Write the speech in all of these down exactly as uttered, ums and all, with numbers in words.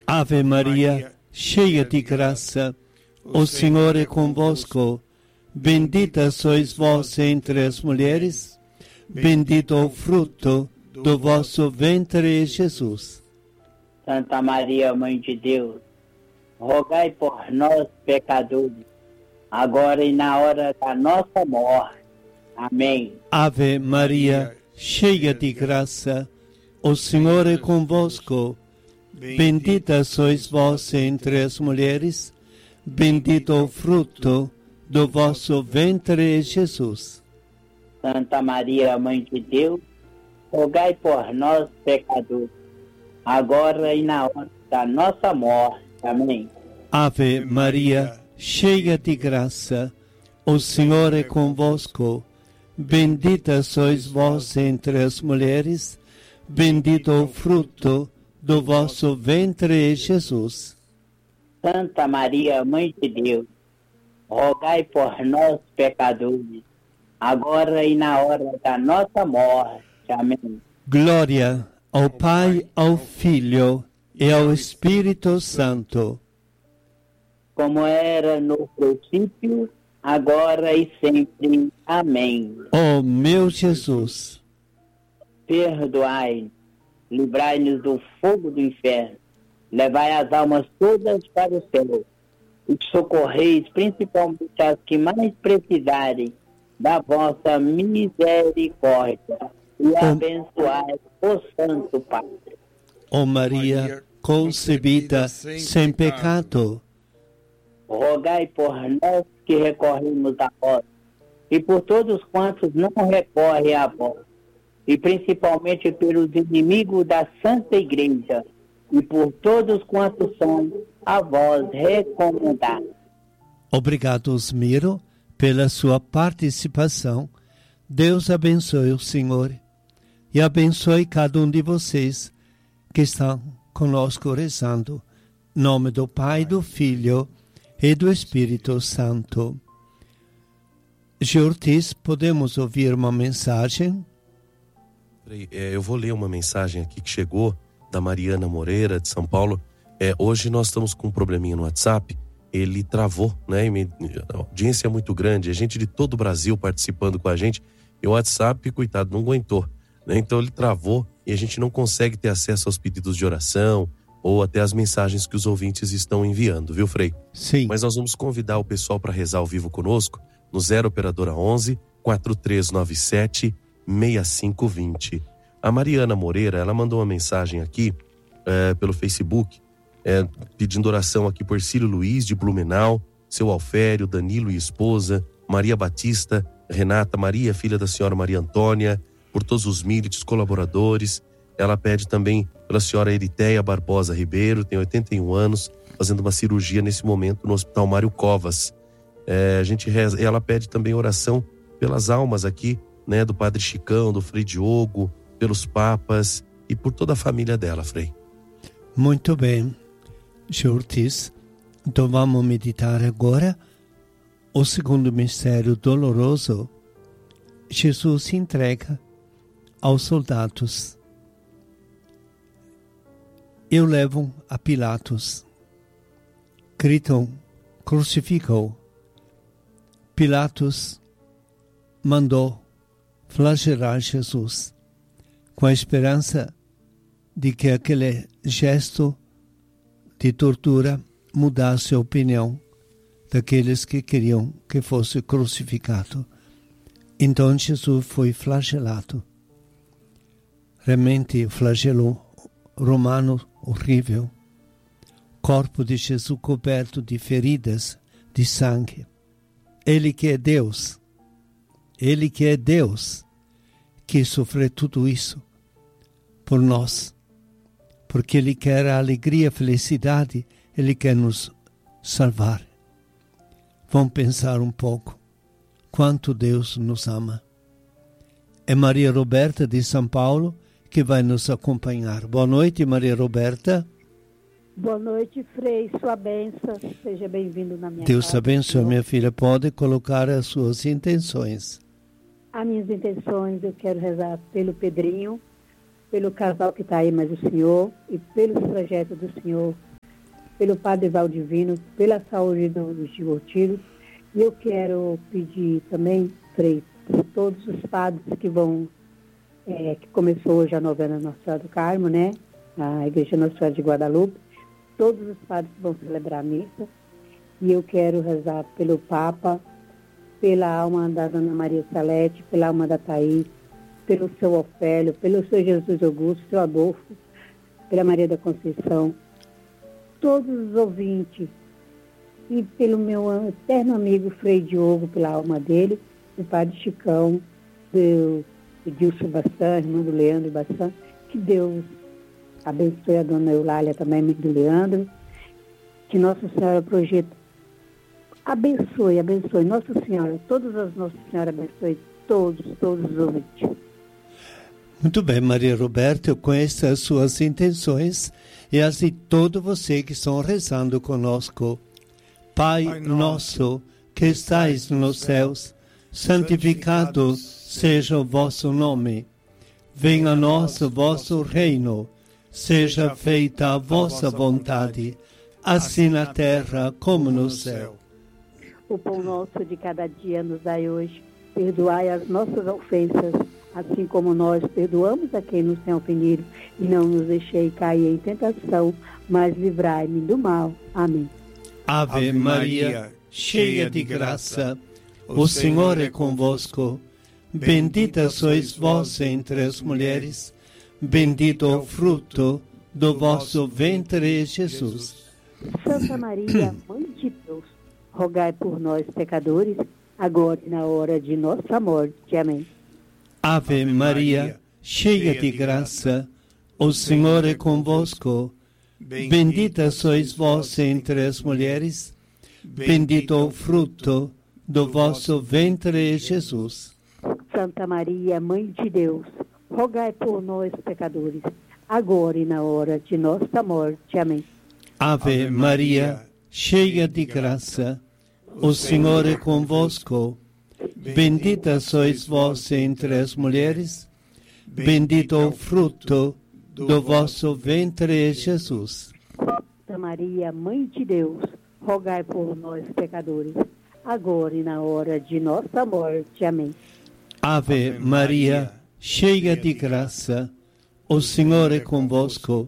Ave Maria, cheia de graça, o Senhor é convosco. Bendita sois vós entre as mulheres, bendito o fruto do vosso ventre, Jesus. Santa Maria, Mãe de Deus, rogai por nós, pecadores, agora e na hora da nossa morte. Amém. Ave Maria, cheia de graça, o Senhor é convosco. Bendita sois vós entre as mulheres, bendito o fruto do vosso ventre, Jesus. Santa Maria, Mãe de Deus, rogai por nós, pecadores, agora e na hora da nossa morte. Amém. Ave Maria, cheia de graça, o Senhor é convosco. Bendita sois vós entre as mulheres, bendito o fruto do vosso ventre, Jesus. Santa Maria, Mãe de Deus, rogai por nós, pecadores, agora e na hora da nossa morte. Amém. Glória ao Pai, ao Filho e ao Espírito Santo. Como era no princípio, agora e sempre. Amém. Ó meu Jesus, perdoai, livrai-nos do fogo do inferno, levai as almas todas para o céu e socorreis principalmente as que mais precisarem da vossa misericórdia e abençoai o Santo Padre. ó Maria concebida sem pecado, rogai por nós que recorremos a vós e por todos quantos não recorrem a vós, e principalmente pelos inimigos da Santa Igreja, e por todos quantos são a vós recomendados. Obrigado, Osmiro, pela sua participação. Deus abençoe o Senhor e abençoe cada um de vocês que estão conosco rezando. Em nome do Pai, do Filho e do Espírito Santo. Gê Ortiz, podemos ouvir uma mensagem? Eu vou ler uma mensagem aqui que chegou da Mariana Moreira, de São Paulo. É, hoje nós estamos com um probleminha no WhatsApp, ele travou, né? A audiência é muito grande, a gente de todo o Brasil participando com a gente, e o WhatsApp, coitado, não aguentou, né? Então ele travou e a gente não consegue ter acesso aos pedidos de oração ou até as mensagens que os ouvintes estão enviando, viu, Frei? Sim. Mas nós vamos convidar o pessoal para rezar ao vivo conosco no zero operadora onze, quatro três nove sete, seis cinco dois zero. A Mariana Moreira, ela mandou uma mensagem aqui é, pelo Facebook, é, pedindo oração aqui por Cílio Luiz de Blumenau, seu Alfério, Danilo e esposa, Maria Batista, Renata Maria, filha da senhora Maria Antônia, por todos os milites, colaboradores. Ela pede também pela senhora Eritéia Barbosa Ribeiro, tem oitenta e um anos, fazendo uma cirurgia nesse momento no Hospital Mário Covas. É, a gente reza, ela pede também oração pelas almas aqui, né, do Padre Chicão, do Frei Diogo, pelos papas e por toda a família dela, Frei. Muito bem, Gê Ortiz. Então vamos meditar agora o segundo mistério doloroso. Jesus se entrega aos soldados. E o levam a Pilatos. Gritam, crucificam. Pilatos mandou flagelar Jesus, com a esperança de que aquele gesto de tortura mudasse a opinião daqueles que queriam que fosse crucificado. Então Jesus foi flagelado. Realmente flagelo romano horrível. Corpo de Jesus coberto de feridas, de sangue. Ele que é Deus, Ele que é Deus, que sofreu tudo isso por nós, porque Ele quer a alegria, a felicidade, Ele quer nos salvar. Vamos pensar um pouco quanto Deus nos ama. É Maria Roberta de São Paulo que vai nos acompanhar. Boa noite, Maria Roberta. Boa noite, Frei, sua bênção, seja bem-vindo na minha Deus casa. Deus abençoe, minha filha, pode colocar as suas intenções. As minhas intenções, eu quero rezar pelo Pedrinho, pelo casal que está aí, mais o Senhor, e pelos projetos do Senhor pelo Padre Valdivino, pela saúde dos Gigotiros. E eu quero pedir também, Frei, por todos os padres que vão, é, que começou hoje a novena Nossa Senhora do Carmo, né? A Igreja Nossa Senhora de Guadalupe, todos os padres que vão celebrar a missa. E eu quero rezar pelo Papa, pela alma da Dona Maria Salete, pela alma da Thaís, pelo seu Ofélio, pelo seu Jesus Augusto, seu Adolfo, pela Maria da Conceição, todos os ouvintes, e pelo meu eterno amigo Frei Diogo, pela alma dele, o Padre Chicão, do Dilson Bassan, irmão do Leandro Bassan, que Deus abençoe a Dona Eulália também, irmã do Leandro, que Nossa Senhora projeta, abençoe, abençoe, Nossa Senhora, todas as Nossa Senhora abençoe, todos, todos os ouvintes. Muito bem, Maria Roberta, eu conheço as suas intenções e as de todo você que estão rezando conosco. Pai, Pai nosso, que estais nos céus, santificado seja o vosso nome. Venha a nós o vosso reino. Seja feita a vossa vontade, assim na terra como no céu. O pão nosso de cada dia nos dai hoje. Perdoai as nossas ofensas, assim como nós perdoamos a quem nos tem ofendido. E não nos deixei cair em tentação, mas livrai-me do mal. Amém. Ave Maria, cheia de graça, o Senhor é convosco. Bendita sois vós entre as mulheres, bendito o fruto do vosso ventre, Jesus. Santa Maria, Mãe de Deus, rogai por nós, pecadores, agora e na hora de nossa morte. Amém. Ave Maria, cheia de graça, o Senhor é convosco. Bendita sois vós entre as mulheres, bendito o fruto do vosso ventre, Jesus. Santa Maria, Mãe de Deus, rogai por nós, pecadores, agora e na hora de nossa morte. Amém. Ave Maria, cheia de graça, o Senhor é convosco. Bendita sois vós entre as mulheres, bendito o fruto do vosso ventre, Jesus. Santa Maria, Mãe de Deus, rogai por nós, pecadores, agora e na hora de nossa morte. Amém. Ave Maria, cheia de graça, o Senhor é convosco.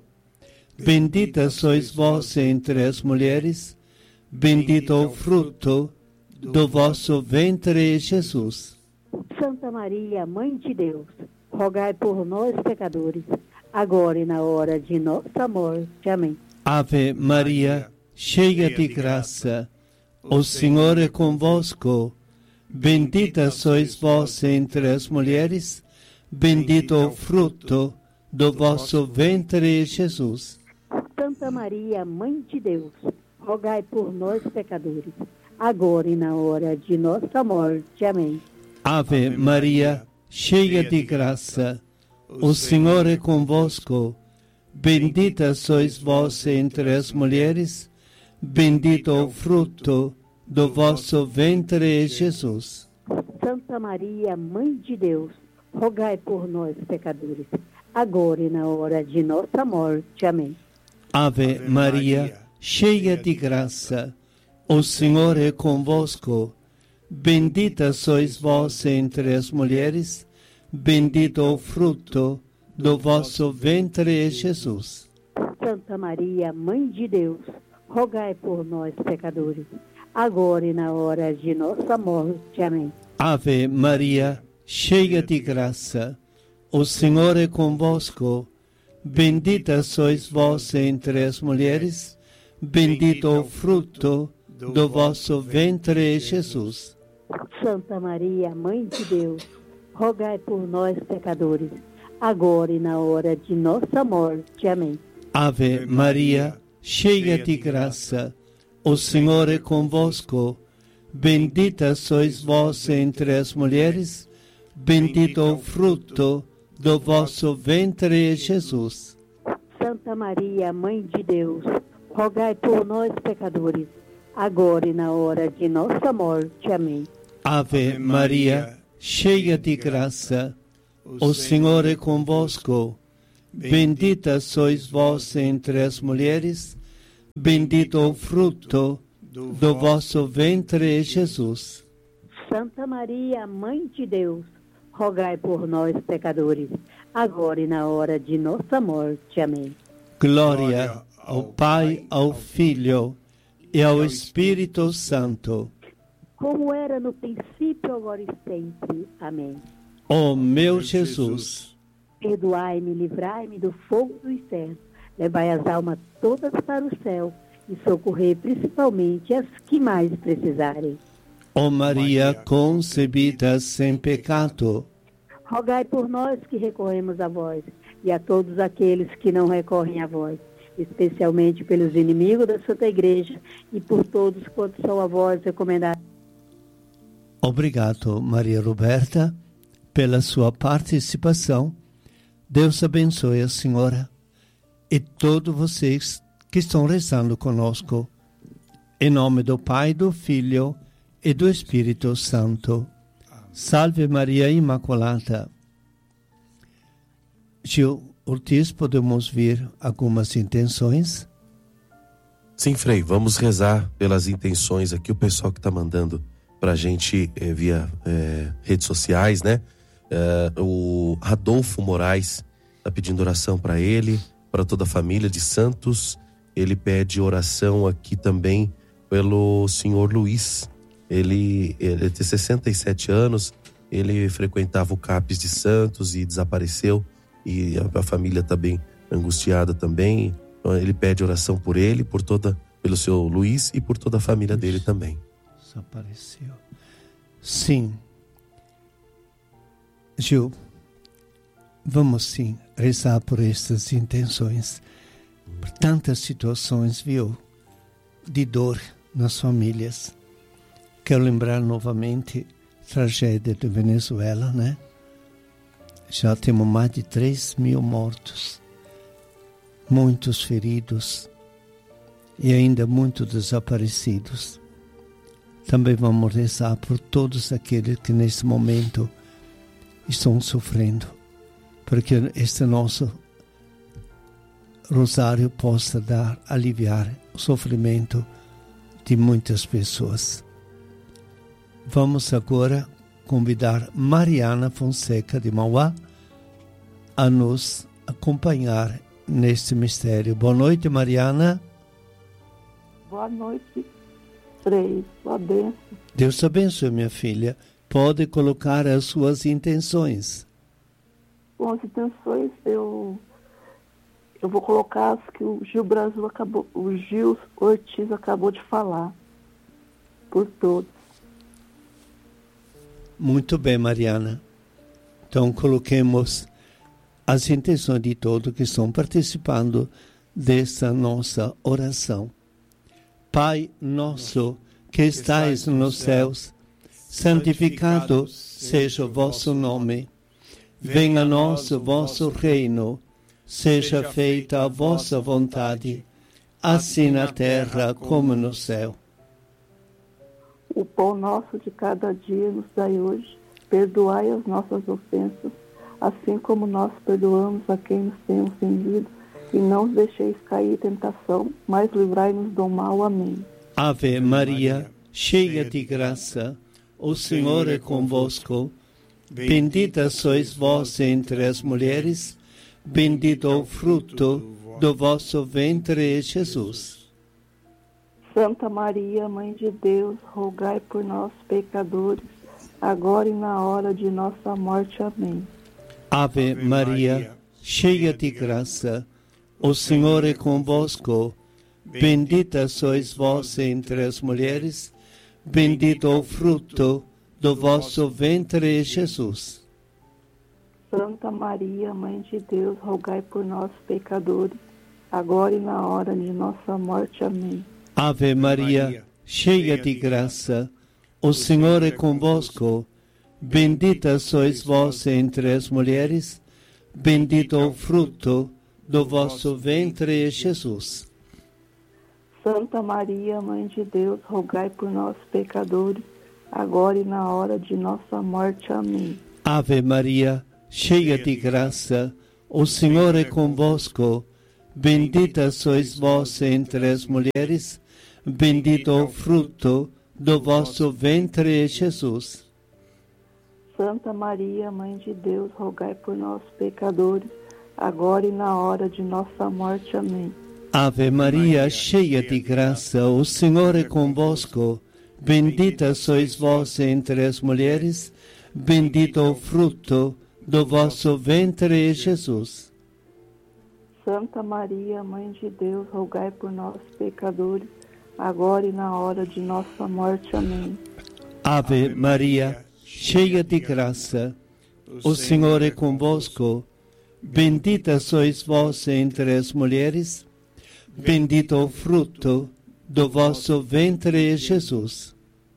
Bendita sois vós entre as mulheres, bendito o fruto do vosso ventre, Jesus. Santa Maria, Mãe de Deus, rogai por nós, pecadores, agora e na hora de nossa morte. Amém. Ave Maria, cheia de graça, o Senhor é convosco. Bendita sois vós entre as mulheres, bendito o fruto do vosso ventre, Jesus. Santa Maria, Mãe de Deus, rogai por nós, pecadores, agora e na hora de nossa morte. Amém. Ave Maria, cheia de graça, o Senhor é convosco. Bendita sois vós entre as mulheres, bendito o fruto do vosso ventre, Jesus. Santa Maria, Mãe de Deus, rogai por nós, pecadores, agora e na hora de nossa morte. Amém. Ave Maria, cheia de graça, o Senhor é convosco. Bendita sois vós entre as mulheres, bendito o fruto do vosso ventre, Jesus. Santa Maria, Mãe de Deus, rogai por nós, pecadores, agora e na hora de nossa morte. Amém. Ave Maria, cheia de graça, o Senhor é convosco. Bendita sois vós entre as mulheres, bendito o fruto do vosso ventre, Jesus. Santa Maria, Mãe de Deus, rogai por nós, pecadores, agora e na hora de nossa morte. Amém. Ave Maria, cheia de graça, o Senhor é convosco. Bendita sois vós entre as mulheres, bendito o fruto do vosso ventre, Jesus. Santa Maria, Mãe de Deus, rogai por nós, pecadores, agora e na hora de nossa morte. Amém. Ave Maria, cheia de graça, o Senhor é convosco. Bendita sois vós entre as mulheres, bendito o fruto do vosso ventre, Jesus. Santa Maria, Mãe de Deus, rogai por nós, pecadores, agora e na hora de nossa morte. Amém. Glória ao Pai, ao Filho e ao Espírito Santo. Como era no princípio, agora e sempre. Amém. Ó meu Jesus, perdoai-me, livrai-me do fogo do inferno, levai as almas todas para o céu e socorrei principalmente as que mais precisarem. ó Maria concebida sem pecado, rogai por nós que recorremos a vós e a todos aqueles que não recorrem a vós, especialmente pelos inimigos da Santa Igreja e por todos quantos são a vós recomendados. Obrigado, Maria Roberta, pela sua participação. Deus abençoe a senhora e todos vocês que estão rezando conosco. Em nome do Pai, do Filho e do Espírito Santo. Salve Maria Imaculada. Gil Ortiz, podemos ver algumas intenções? Sim, Frei, vamos rezar pelas intenções aqui, o pessoal que está mandando para a gente eh, via eh, redes sociais, né? Eh, o Radolfo Moraes está pedindo oração para ele, para toda a família de Santos. Ele pede oração aqui também pelo senhor Luiz. Ele, ele tem sessenta e sete anos, ele frequentava o CAPES de Santos e desapareceu, e a, a família está bem angustiada também. Então, ele pede oração por ele, por toda, pelo seu Luiz e por toda a família dele também. Desapareceu. Sim. Gil, vamos sim rezar por estas intenções, por tantas situações, viu, de dor nas famílias. Quero lembrar novamente a tragédia da Venezuela, né? Já temos mais de três mil mortos, muitos feridos e ainda muitos desaparecidos. Também vamos rezar por todos aqueles que nesse momento estão sofrendo, porque este nosso rosário possa dar, aliviar o sofrimento de muitas pessoas. Vamos agora convidar Mariana Fonseca de Mauá a nos acompanhar neste mistério. Boa noite, Mariana. Boa noite, Frei. Boa bênção. Deus te abençoe, minha filha. Pode colocar as suas intenções. Bom, as intenções eu, eu vou colocar as que o Gil Brasil acabou, o Gil Ortiz acabou de falar. Por todos. Muito bem, Mariana. Então, coloquemos as intenções de todos que estão participando desta nossa oração. Pai nosso, que estais nos céus, santificado seja o vosso nome. Venha a nós o vosso reino. Seja feita a vossa vontade, assim na terra como no céu. O pão nosso de cada dia nos dai hoje. Perdoai as nossas ofensas, assim como nós perdoamos a quem nos tem ofendido. E não os deixeis cair em tentação, mas livrai-nos do mal. Amém. Ave Maria, cheia de graça, o Senhor é convosco. Bendita sois vós entre as mulheres, bendito o fruto do vosso ventre, Jesus. Santa Maria, Mãe de Deus, rogai por nós, pecadores, agora e na hora de nossa morte. Amém. Ave Maria, cheia de graça, o Senhor é convosco. Bendita sois vós entre as mulheres, bendito o fruto do vosso ventre, Jesus. Santa Maria, Mãe de Deus, rogai por nós, pecadores, agora e na hora de nossa morte. Amém. Ave Maria, cheia de graça, o Senhor é convosco. Bendita sois vós entre as mulheres, bendito o fruto do vosso ventre, Jesus. Santa Maria, Mãe de Deus, rogai por nós, pecadores, agora e na hora de nossa morte. Amém. Ave Maria, cheia de graça, o Senhor é convosco. bendita sois vós entre as mulheres, bendito o fruto do vosso ventre, Jesus. Santa Maria, Mãe de Deus, rogai por nós, pecadores, agora e na hora de nossa morte. Amém. Ave Maria, cheia de graça, o Senhor é convosco. Bendita sois vós entre as mulheres, bendito o fruto do vosso ventre, Jesus. Santa Maria, Mãe de Deus, rogai por nós, pecadores, agora e na hora de nossa morte. Amém. Ave Maria, cheia de graça, o Senhor é convosco. Bendita sois vós entre as mulheres, bendito o fruto do vosso ventre, Jesus.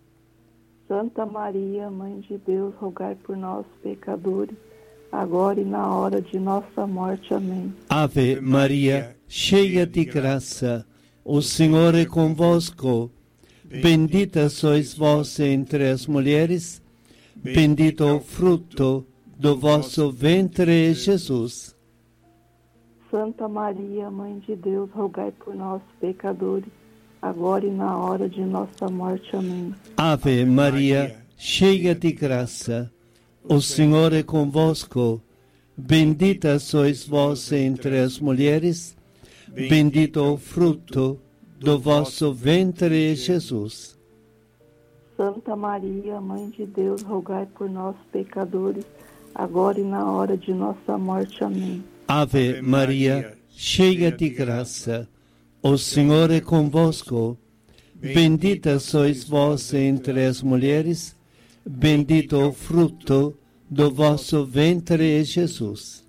Santa Maria, Mãe de Deus, rogai por nós, pecadores, agora e na hora de nossa morte. Amém. Ave Maria, cheia de graça, o Senhor é convosco. Bendita sois vós entre as mulheres, bendito o fruto do vosso ventre, Jesus. Santa Maria, Mãe de Deus, rogai por nós, pecadores, agora e na hora de nossa morte. Amém. Ave Maria, cheia de graça, o Senhor é convosco. Bendita sois vós entre as mulheres, bendito o fruto do vosso ventre, Jesus. Santa Maria, Mãe de Deus, rogai por nós, pecadores, agora e na hora de nossa morte. Amém. Ave Maria, cheia de graça, o Senhor é convosco. Bendita sois vós entre as mulheres, bendito o fruto do vosso ventre, Jesus.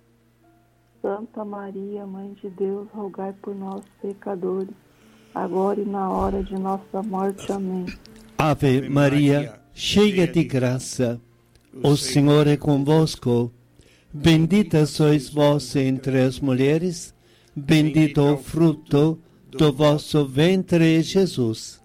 Santa Maria, Mãe de Deus, rogai por nós, pecadores, agora e na hora de nossa morte. Amém. Ave Maria, cheia de graça, o Senhor é convosco. Bendita sois vós entre as mulheres, bendito o fruto do vosso ventre, Jesus.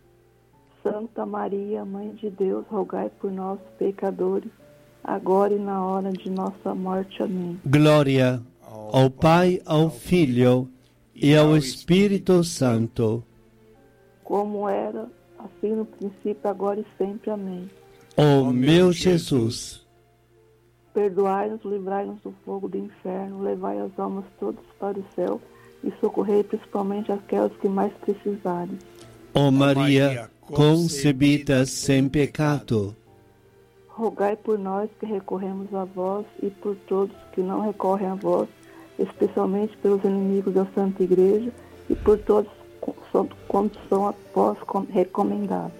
Santa Maria, Mãe de Deus, rogai por nós, pecadores, agora e na hora de nossa morte. Amém. Glória ao Pai, ao Filho e ao Espírito Santo. Como era, assim no princípio, agora e sempre. Amém. Ó meu Jesus, perdoai-nos, livrai-nos do fogo do inferno, levai as almas todas para o céu e socorrei principalmente aquelas que mais precisarem. ó Maria concebida sem pecado, rogai por nós que recorremos a vós e por todos que não recorrem a vós, especialmente pelos inimigos da Santa Igreja e por todos quantos são a vós recomendados.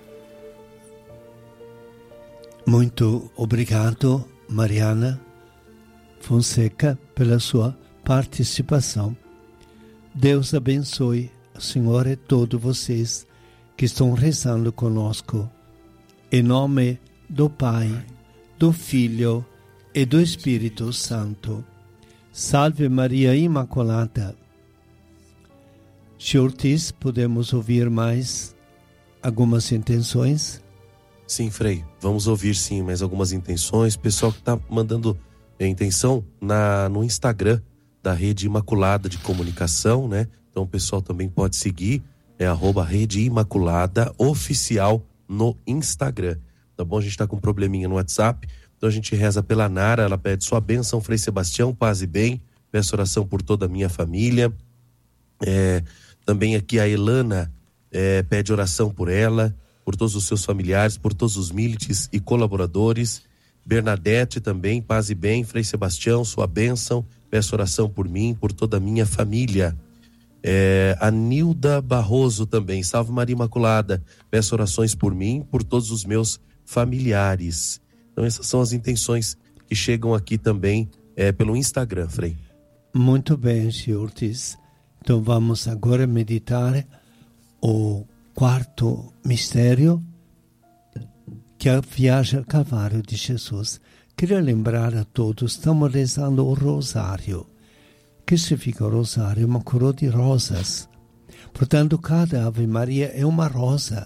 Muito obrigado, Mariana Fonseca, pela sua participação. Deus abençoe a senhora e todos vocês que estão rezando conosco. Em nome do Pai, do Filho e do Espírito Santo. Salve Maria Imaculada. senhor Ortiz, podemos ouvir mais algumas intenções? Sim, Frei, vamos ouvir sim mais algumas intenções. Pessoal que está mandando é, intenção na, no Instagram da Rede Imaculada de Comunicação, né? Então o pessoal também pode seguir, é arroba Rede Imaculada Oficial no Instagram. Tá bom? A gente está com um probleminha no WhatsApp, então a gente reza pela Nara, ela pede sua bênção, Frei Sebastião, paz e bem, peço oração por toda a minha família. É, também aqui a Elana é, pede oração por ela, por todos os seus familiares, por todos os milites e colaboradores. Bernadette também, paz e bem, Frei Sebastião, sua bênção, peço oração por mim, por toda a minha família. É, a Nilda Barroso também, salve Maria Imaculada, peço orações por mim, por todos os meus familiares. Então essas são as intenções que chegam aqui também é, pelo Instagram, Frei. Muito bem, senhor Ortiz. Então vamos agora meditar o quarto mistério, que é a viagem ao Calvário de Jesus. Queria lembrar a todos, estamos rezando o rosário. Que significa o rosário? Uma coroa de rosas. Portanto, cada Ave Maria é uma rosa.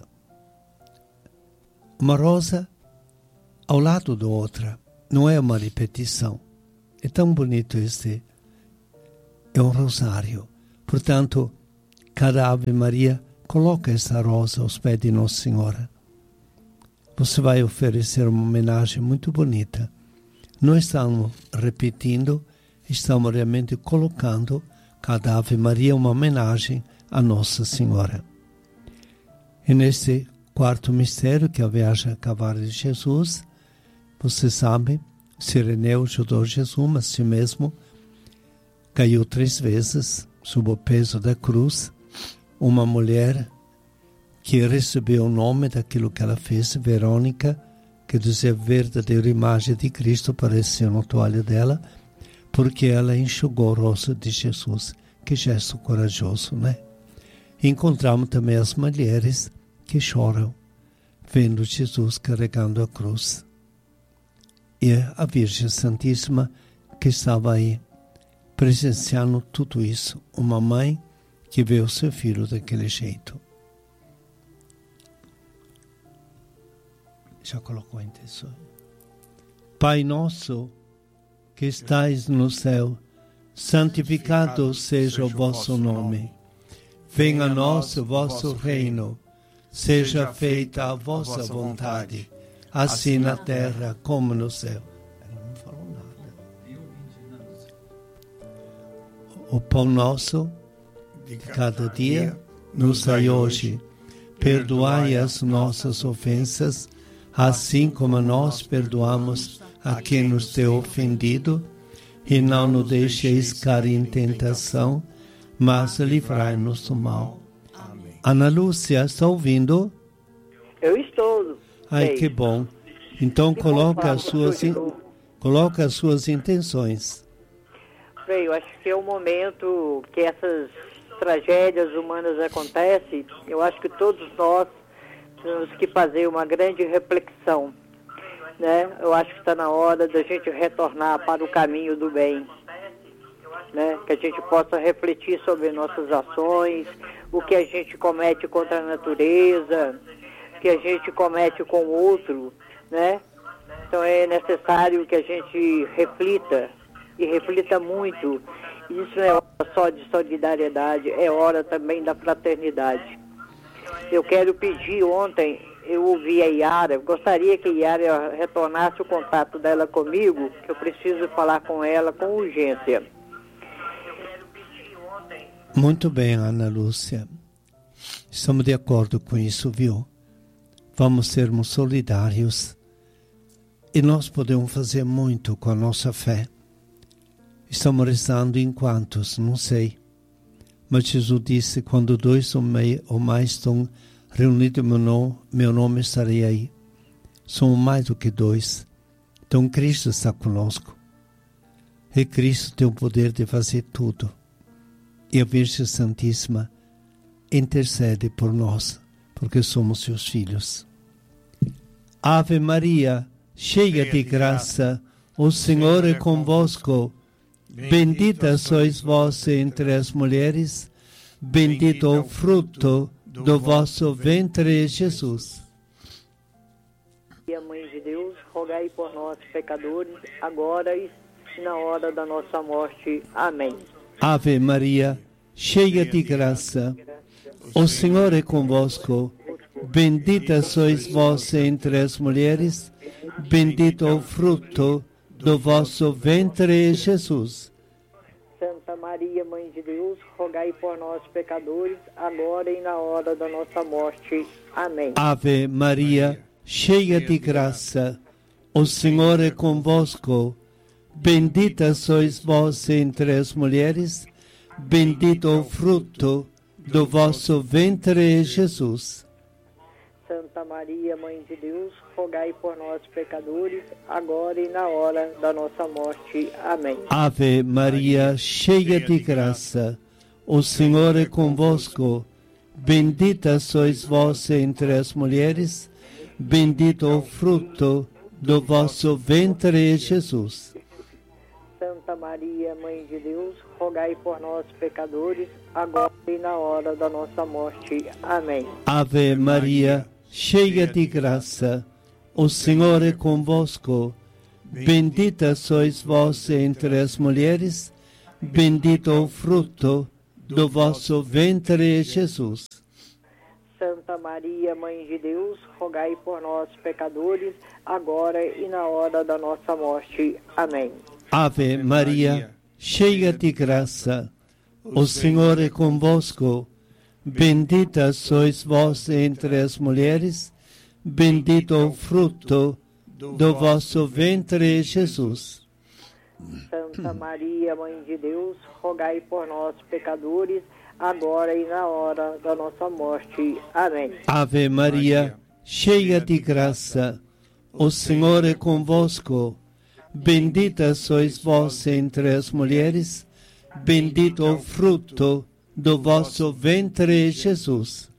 Uma rosa ao lado da outra. Não é uma repetição. É tão bonito este, é um rosário. Portanto, cada Ave Maria coloca essa rosa aos pés de Nossa Senhora. Você vai oferecer uma homenagem muito bonita. Não estamos repetindo, estamos realmente colocando cada Ave Maria uma homenagem a Nossa Senhora. E nesse quarto mistério, que é a viagem a cavalo de Jesus, você sabe, Sireneu ajudou Jesus, mas si mesmo caiu três vezes sob o peso da cruz. Uma mulher que recebeu o nome daquilo que ela fez, Verônica, que dizia verdadeira imagem de Cristo, apareceu no toalha dela, porque ela enxugou o rosto de Jesus. Que gesto corajoso, né? E encontramos também as mulheres que choram, vendo Jesus carregando a cruz. E a Virgem Santíssima que estava aí, presenciando tudo isso. Uma mãe que vê o seu filho daquele jeito. Já colocou a intenção? Pai nosso, que estais no céu, santificado seja o vosso nome. Venha a nós o vosso reino. Seja feita a vossa vontade, assim na terra como no céu. Ela não falou nada. O pão nosso de cada dia nos dai hoje. Perdoai as nossas ofensas, assim como nós perdoamos a quem nos tem ofendido, e não nos deixeis cair em tentação, mas livrai-nos do mal. Amém. Ana Lúcia, está ouvindo? Eu estou. Ai, que bom. Então que coloca, as suas, in... coloca as suas intenções. Bem, eu acho que é o momento que essas tragédias humanas acontecem. Eu acho que todos nós temos que fazer uma grande reflexão, né? Eu acho que está na hora da gente retornar para o caminho do bem, né? Que a gente possa refletir sobre nossas ações, o que a gente comete contra a natureza, o que a gente comete com o outro, né? Então é necessário que a gente reflita, e reflita muito. Isso não é hora só de solidariedade, é hora também da fraternidade. Eu quero pedir, ontem eu ouvi a Yara, gostaria que a Yara retornasse o contato dela comigo, que eu preciso falar com ela com urgência. Muito bem, Ana Lúcia. Estamos de acordo com isso, viu? Vamos sermos solidários. E nós podemos fazer muito com a nossa fé. Estamos rezando em quantos? Não sei. Mas Jesus disse, quando dois ou mais estão reunidos em meu nome, meu nome estarei aí. Somos mais do que dois. Então Cristo está conosco. E Cristo tem o poder de fazer tudo. E a Virgem Santíssima intercede por nós, porque somos seus filhos. Ave Maria, cheia de graça, o Senhor é convosco. Bendita sois vós entre as mulheres, bendito o fruto do vosso ventre, Jesus. E a Mãe de Deus, rogai por nós, pecadores, agora e na hora da nossa morte. Amém. Ave Maria, cheia de graça, o Senhor é convosco. Bendita sois vós entre as mulheres, bendito o fruto do vosso ventre, Jesus. Santa Maria, Mãe de Deus, rogai por nós, pecadores, agora e na hora da nossa morte. Amém. Ave Maria, cheia de graça, o Senhor é convosco. Bendita sois vós entre as mulheres, bendito o fruto do vosso ventre, Jesus. Santa Maria, Mãe de Deus, rogai por nós, pecadores, agora e na hora da nossa morte. Amém. Ave Maria, cheia de graça, o Senhor é convosco. Bendita sois vós entre as mulheres, bendito o fruto do vosso ventre, Jesus. Santa Maria, Mãe de Deus, rogai por nós, pecadores, agora e na hora da nossa morte. Amém. Ave Maria, cheia de graça, o Senhor é convosco. Bendita sois vós entre as mulheres, bendito o fruto do vosso ventre, Jesus. Santa Maria, Mãe de Deus, rogai por nós, pecadores, agora e na hora da nossa morte. Amém. Ave Maria, cheia de graça, o Senhor é convosco. Bendita sois vós entre as mulheres, bendito o fruto do vosso ventre, Jesus. Santa Maria, Mãe de Deus, rogai por nós, pecadores, agora e na hora da nossa morte. Amém. Ave Maria, cheia de graça, o Senhor é convosco. Bendita sois vós entre as mulheres, bendito o fruto do vosso ventre, Jesus.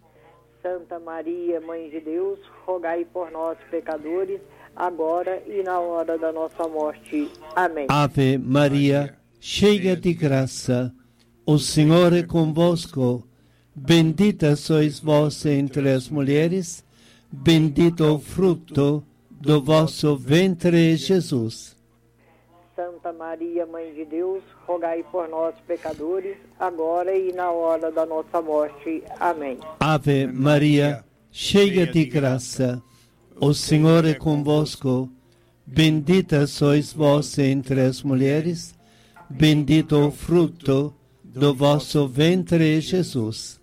Santa Maria, Mãe de Deus, rogai por nós, pecadores, agora e na hora da nossa morte. Amém. Ave Maria, cheia de graça, o Senhor é convosco. Bendita sois vós entre as mulheres, bendito o fruto do vosso ventre, Jesus. Santa Maria, Mãe de Deus, rogai por nós, pecadores, agora e na hora da nossa morte. Amém. Ave Maria, cheia de graça, o Senhor é convosco. Bendita sois vós entre as mulheres, bendito o fruto do vosso ventre, Jesus.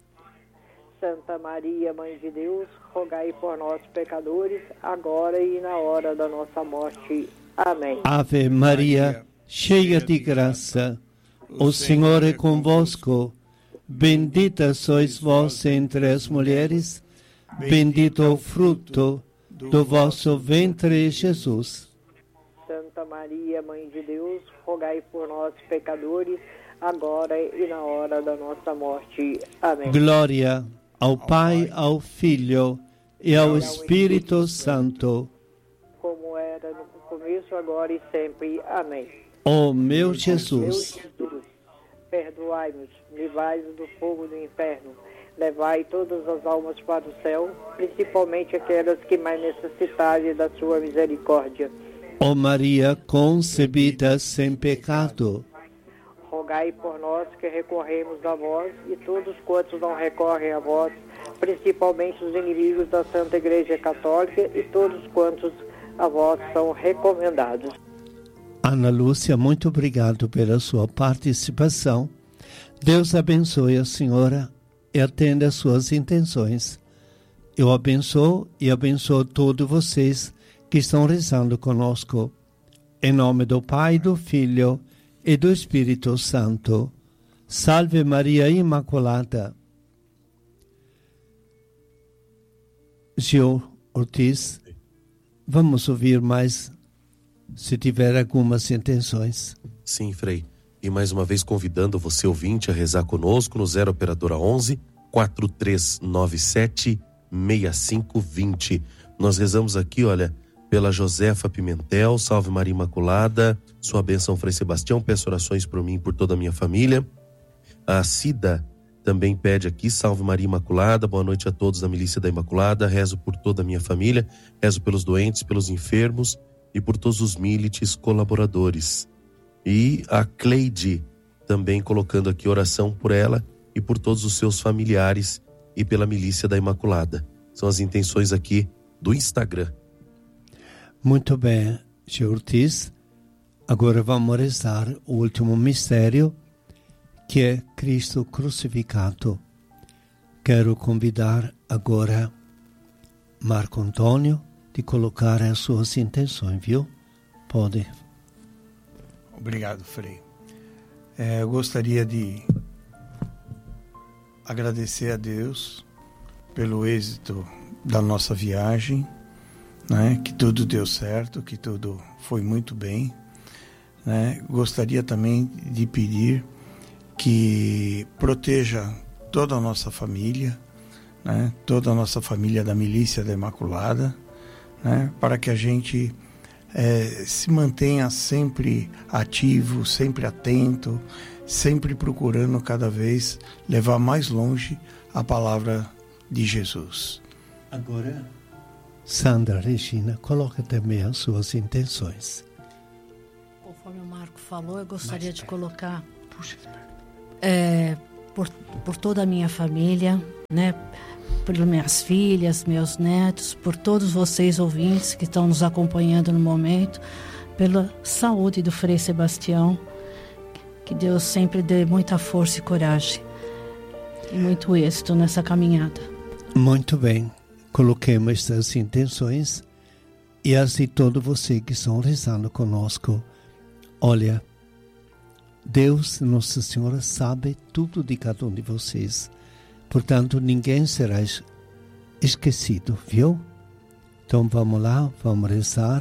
Santa Maria, Mãe de Deus, rogai por nós, pecadores, agora e na hora da nossa morte. Amém. Ave Maria, cheia de graça, o Senhor é convosco. Bendita sois vós entre as mulheres, bendito o fruto do vosso ventre, Jesus. Santa Maria, Mãe de Deus, rogai por nós, pecadores, agora e na hora da nossa morte. Amém. Glória ao Pai, ao Filho e ao Espírito Santo. Como era no começo, agora e sempre. Amém. Ó meu Jesus, Meu Jesus, perdoai-nos, livrai-nos do fogo do inferno, levai todas as almas para o céu, principalmente aquelas que mais necessitarem da sua misericórdia. ó Maria concebida sem pecado, Rogai por nós que recorremos a vós e todos quantos não recorrem a vós, principalmente os inimigos da Santa Igreja Católica e todos quantos a vós são recomendados. Ana Lúcia, muito obrigado pela sua participação. Deus abençoe a senhora e atenda as suas intenções. Eu abençoo e abençoo todos vocês que estão rezando conosco. Em nome do Pai, do Filho e do Espírito Santo. Salve Maria Imaculada. Gil Ortiz, vamos ouvir mais, se tiver algumas intenções. Sim, Frei. E mais uma vez convidando você, ouvinte, a rezar conosco no zero Operadora onze, quatro três nove sete, seis cinco dois zero. Nós rezamos aqui, olha, pela Josefa Pimentel, Salve Maria Imaculada, sua bênção, Frei Sebastião, peço orações por mim e por toda a minha família. A Cida também pede aqui, Salve Maria Imaculada, boa noite a todos da Milícia da Imaculada, rezo por toda a minha família, rezo pelos doentes, pelos enfermos e por todos os milites colaboradores. E a Cleide também colocando aqui oração por ela e por todos os seus familiares e pela Milícia da Imaculada. São as intenções aqui do Instagram. Muito bem, Gil Ortiz. Agora vamos rezar o último mistério, que é Cristo crucificado. Quero convidar agora Marco Antônio de colocar as suas intenções, viu? Pode. Obrigado, Frei. É, eu gostaria de agradecer a Deus pelo êxito da nossa viagem, né? Que tudo deu certo, que tudo foi muito bem, né? Gostaria também de pedir que proteja toda a nossa família, né? Toda a nossa família da Milícia da Imaculada, né? Para que a gente é, se mantenha sempre ativo, sempre atento, sempre procurando cada vez levar mais longe a palavra de Jesus. Agora, Sandra Regina, coloca também as suas intenções. Por Conforme o Marco falou, eu gostaria de colocar é, por, por toda a minha família, né, por minhas filhas, meus netos, por todos vocês ouvintes que estão nos acompanhando no momento, pela saúde do Frei Sebastião, que Deus sempre dê muita força e coragem e muito êxito nessa caminhada. Muito bem, coloquemos essas intenções e assim todos vocês que estão rezando conosco. Olha, Deus, Nossa Senhora, sabe tudo de cada um de vocês. Portanto, ninguém será esquecido, viu? Então vamos lá, vamos rezar.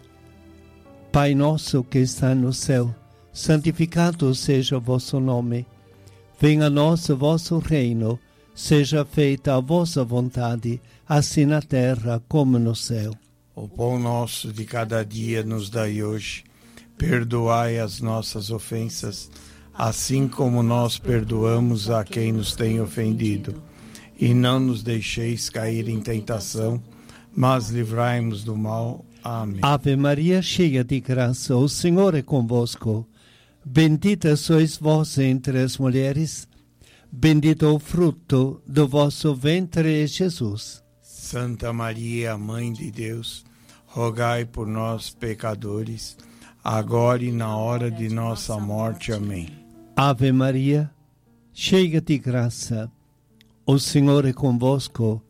Pai nosso que está no céu, santificado seja o vosso nome. Venha a nós o vosso reino. Seja feita a vossa vontade, assim na terra como no céu. O pão nosso de cada dia nos dai hoje. Perdoai as nossas ofensas, assim como nós perdoamos a quem nos tem ofendido. E não nos deixeis cair em tentação, mas livrai-nos do mal. Amém. Ave Maria, cheia de graça, o Senhor é convosco. Bendita sois vós entre as mulheres, bendito o fruto do vosso ventre, Jesus. Santa Maria, Mãe de Deus, rogai por nós, pecadores, agora e na hora de nossa morte. Amém. Ave Maria, cheia de graça, o Senhor é convosco.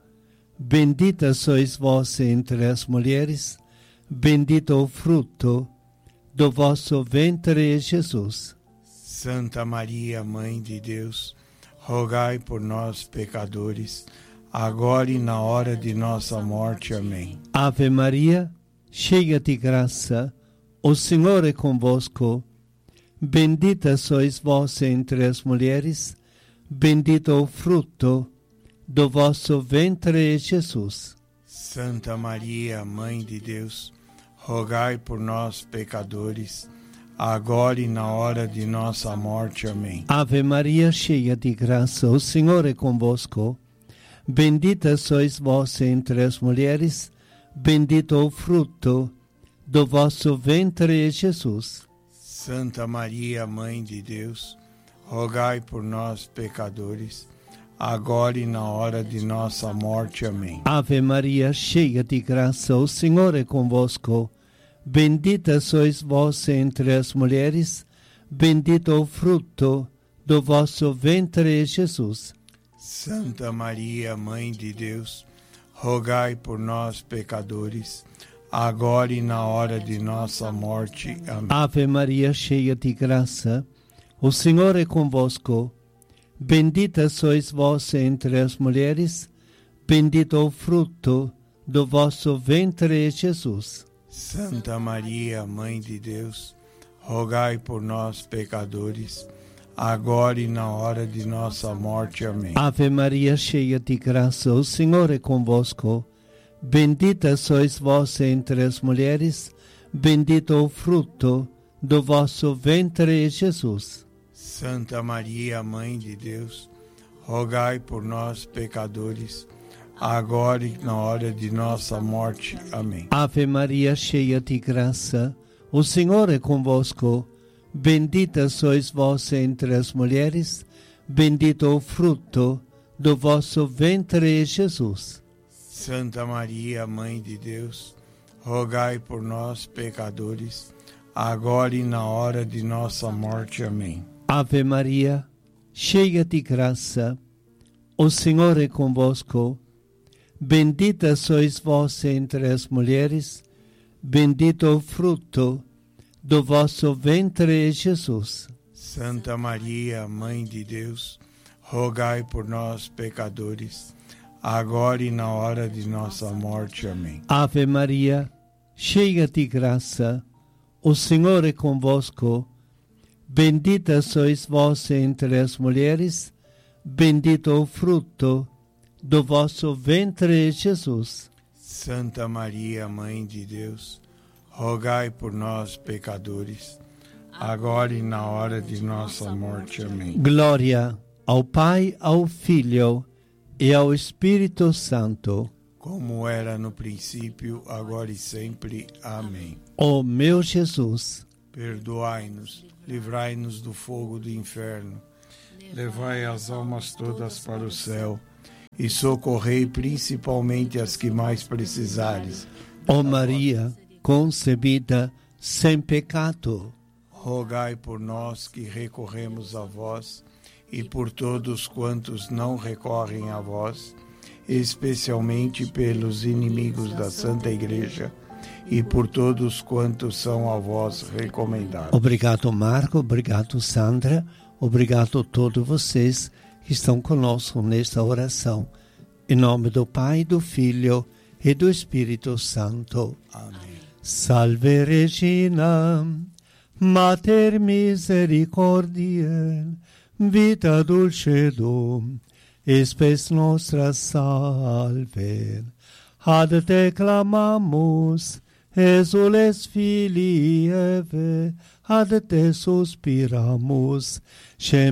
Bendita sois vós entre as mulheres, bendito o fruto do vosso ventre, Jesus. Santa Maria, Mãe de Deus, rogai por nós, pecadores, agora e na hora de nossa morte. Amém. Ave Maria, cheia de graça, o Senhor é convosco. Bendita sois vós entre as mulheres, bendito o fruto do vosso ventre, Jesus. Santa Maria, Mãe de Deus, rogai por nós, pecadores, agora e na hora de nossa morte. Amém. Ave Maria, cheia de graça, o Senhor é convosco. Bendita sois vós entre as mulheres, bendito o fruto do vosso ventre, Jesus. Santa Maria, Mãe de Deus, rogai por nós, pecadores, agora e na hora de nossa morte. Amém. Ave Maria, cheia de graça, o Senhor é convosco. Bendita sois vós entre as mulheres, bendito o fruto do vosso ventre, Jesus. Santa Maria, Mãe de Deus, rogai por nós, pecadores, agora e na hora de nossa morte. Amém. Ave Maria, cheia de graça, o Senhor é convosco. Bendita sois vós entre as mulheres, bendito o fruto do vosso ventre, Jesus. Santa Maria, Mãe de Deus, rogai por nós, pecadores, agora e na hora de nossa morte. Amém. Ave Maria, cheia de graça, o Senhor é convosco. Bendita sois vós entre as mulheres, bendito o fruto do vosso ventre, Jesus. Santa Maria, Mãe de Deus, rogai por nós, pecadores, agora e na hora de nossa morte. Amém. Ave Maria, cheia de graça, o Senhor é convosco. Bendita sois vós entre as mulheres, bendito o fruto do vosso ventre, Jesus. Santa Maria, Mãe de Deus, rogai por nós, pecadores, agora e na hora de nossa morte. Amém. Ave Maria, cheia de graça, o Senhor é convosco. Bendita sois vós entre as mulheres, bendito o fruto do vosso ventre, Jesus. Santa Maria, Mãe de Deus, rogai por nós, pecadores, agora e na hora de nossa morte. Amém. Ave Maria, cheia de graça, o Senhor é convosco. Bendita sois vós entre as mulheres, bendito o fruto do vosso ventre, Jesus. Santa Maria, Mãe de Deus, rogai por nós, pecadores, agora e na hora de nossa morte. Amém. Glória ao Pai, ao Filho e ao Espírito Santo, como era no princípio, agora e sempre. Amém. Ó meu Jesus, perdoai-nos, livrai-nos do fogo do inferno, levai as almas todas para o céu e socorrei principalmente as que mais precisares. Ó Maria, concebida sem pecado, rogai por nós que recorremos a vós e por todos quantos não recorrem a vós, especialmente pelos inimigos da Santa Igreja e por todos quantos são a vós recomendados. Obrigado, Marco, obrigado, Sandra, obrigado a todos vocês que estão conosco nesta oração. Em nome do Pai, do Filho e do Espírito Santo. Amém. Salve Regina, Mater misericordiae, vita dulcedo, spes nostra salve. Ad te clamamus, exules filii Eve, ad te suspiramus,